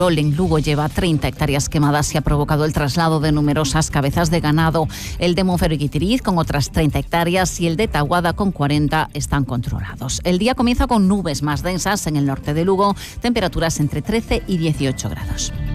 En Lugo lleva 30 hectáreas quemadas y ha provocado el traslado de numerosas cabezas de ganado. El de Monfero y Guitiriz, con otras 30 hectáreas, y el de Tahuada, con 40, están controlados. El día comienza con nubes más densas en el norte de Lugo, temperaturas entre 13 y 18 grados.